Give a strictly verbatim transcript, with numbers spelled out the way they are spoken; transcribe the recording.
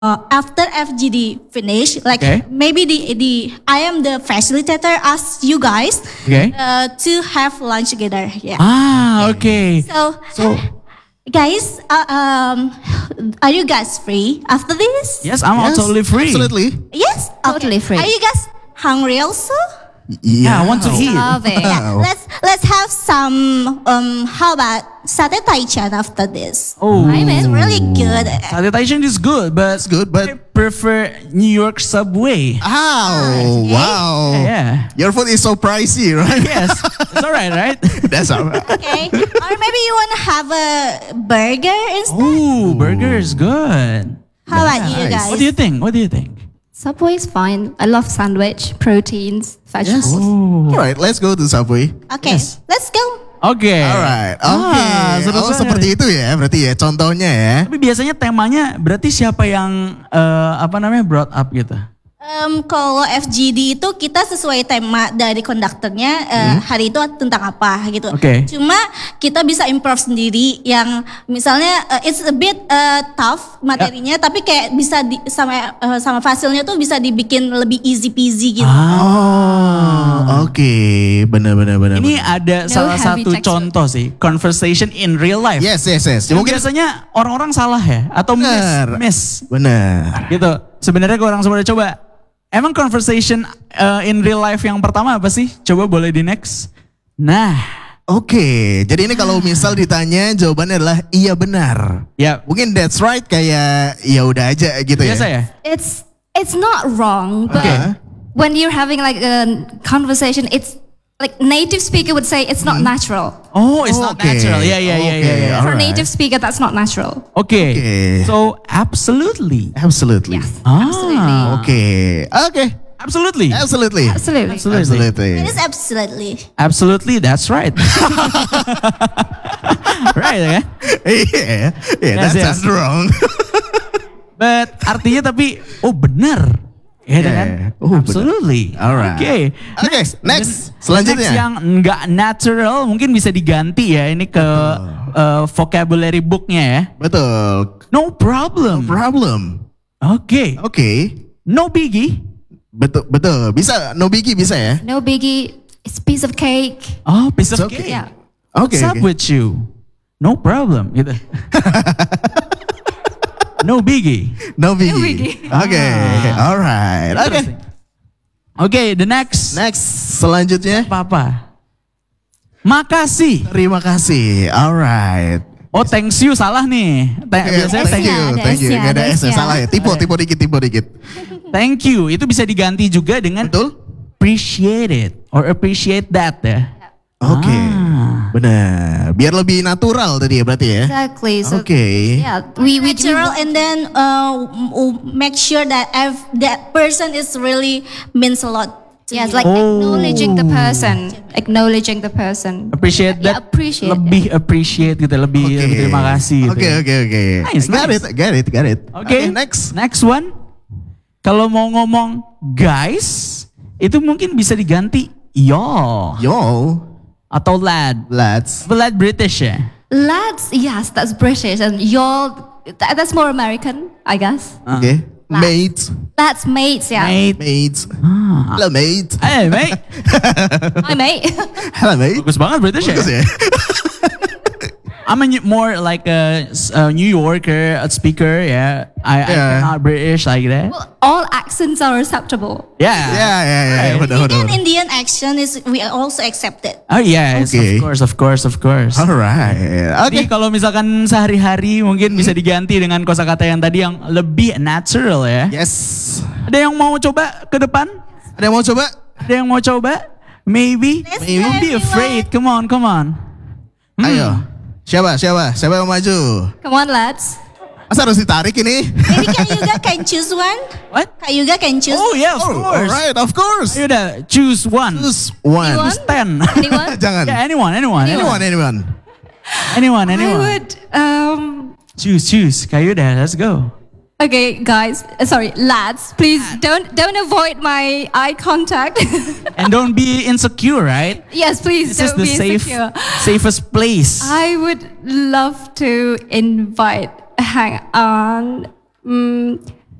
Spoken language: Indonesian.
uh, after F G D finish, like Okay. maybe the the I am the facilitator, ask you guys Okay. uh, to have lunch together. Yeah. Ah, okay. So, So, guys, uh, um, are you guys free after this? yes, I'm Yes, totally free. Absolutely. Yes. Totally free. Are you guys hungry also? Yeah, I want to eat. Love it. Yeah. Let's let's have some. Um, how about satay taichan after this? Oh, I'm in. It's really good. satay taichan is good, but That's good, I but prefer New York Subway. oh wow, Yeah. your food is so pricey, right? Yes, it's all right, right? That's all right. Okay. Or maybe you want to have a burger instead. Ooh, burger is good. How about you nice. guys? What do you think? What do you think? Subway's fine. I love sandwich, proteins, vegetables. Oh, All right, let's go to Subway. Okay, Yes. let's go. oke. Alright, oke. Ah, seru Oh, banget. seperti itu ya, berarti ya contohnya ya. Tapi biasanya temanya berarti siapa yang eh, apa namanya brought up gitu? Um, kalau F G D itu kita sesuai tema dari konduktornya eh, hari itu tentang apa gitu. Oke. Cuma kita bisa improve sendiri yang misalnya eh, it's a bit eh, tough materinya, tapi kayak bisa di, sama eh, sama fasilnya tuh bisa dibikin lebih easy peasy gitu. Oh, oke, benar benar benar. Ini benar. ada No salah heavy satu texture. contoh sih, conversation in real life. Yes, yes, yes. Yang Mungkin biasanya orang-orang salah ya atau miss, Benar. miss benar. gitu. Sebenarnya gue orang semua udah coba. Emang conversation uh, in real life yang pertama apa sih? Coba boleh di next. Nah, Oke, jadi ini kalau misal ditanya jawabannya adalah iya benar. ya Mungkin that's right kayak ya udah aja gitu biasa ya. ya. It's it's not wrong, but Okay. when you're having like a conversation, it's like native speaker would say it's not natural. Oh, it's not Oke, natural. Ya, ya, ya, oke. ya, ya. For a Alright. native speaker, that's not natural. Oke. Oke. So absolutely. Absolutely. Yes, Ah. absolutely. Oke, oke, Absolutely. absolutely, Absolutely. Absolutely. absolutely. It is absolutely. Absolutely, that's right. Right ya. Iya, iya, Yes, that yes. sounds wrong. But artinya tapi oh benar. Ya Yeah. kan? Oh, benar. Absolutely. Alright. Oke. Oke, next. The Selanjutnya. Next yang nggak natural mungkin bisa diganti ya ini ke uh, vocabulary booknya ya. Betul. No problem. Problem. Oke. Oke. No biggie. Betul, betul. Bisa, no biggie bisa ya? No biggie. It's piece of cake. Oh, piece of It's okay. cake. Yeah. Oke. What's up oke. with you? No problem. Gitu. No biggie. No biggie. biggie. Oke, Ah. alright. Oke. Interesting. Oke, the next. Next, selanjutnya. Apa-apa? Makasih. Terima kasih. Alright. Oh, thanks you salah nih. Tha- Oke, biasanya thank thank you, you. ada thank you. S-nya, Gak ada ada S S-nya. salah ya. Tipe, tipe dikit, tipe dikit. Thank you. Itu bisa diganti juga dengan Betul? appreciate it or appreciate that ya. Oke. Ah. Benar. Biar lebih natural tadi ya berarti ya. Exactly. So Oke. yeah, we we do Natural and then uh, m- m- make sure that ev- that person is really means a lot. to Yes, you. like Oh. acknowledging the person, acknowledging the person. Appreciate Yeah, that. appreciate lebih appreciate gitu, lebih, Oke. lebih terima kasih gitu. Oke, oke, oke. Nice, Got nice. it, got it, got it. Oke, next. Next one. Kalau mau ngomong guys, itu mungkin bisa diganti y'all Yo, atau lad. lads. Apa lad British ya? Lads, yes, that's British, and y'all, that, that's more American, I guess. Oke. Mates, That's mates, yeah. Mate. mates. Ah. Hello, mate. Eh, mate. Hi, mate. Hello, mate. Bagus banget British ya. Bagus ya. I'm a new- more like a, s- a New Yorker, a speaker, yeah. I, Yeah. I'm not British like that. Well, all accents are acceptable. Yeah. Ya, ya, ya. Right. Benar, benar. Even Indian action is we also accept it. Oh yes, Okay. of course, of course, of course. Alright. Oke. Jadi kalau misalkan sehari-hari mungkin bisa diganti dengan kosakata yang tadi yang lebih natural ya. Yes. Ada yang mau coba ke depan? Ada yang mau coba? Ada yang mau coba? Maybe. Let's Maybe. Don't try be everyone. afraid. Come on, come on. Hmm. Ayo. Siapa? Siapa? Siapa yang maju? Come on, lads. Masa harus ditarik ini? Maybe Kak Yuga can choose one. What? Kak Yuga can choose. Oh yeah, of Oh, course. alright, of course. Ayo udah, choose one. Choose one. Anyone? Choose ten. Anyone? Jangan. Yeah, anyone, anyone, anyone, Anyone, anyone. anyone, I anyone. would. Um. Choose, choose. Kayu udah, let's go. Okay, guys. uh, Sorry, lads. Please don't don't avoid my eye contact. And don't be insecure, right? Yes, please This is don't the be safe, insecure. safest place. I would love to invite Hang On. Mm,